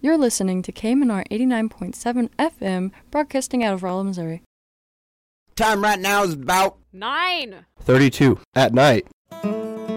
You're listening to KMNR 89.7 FM, broadcasting out of Rolla, Missouri. Time right now is about 9:32 at night.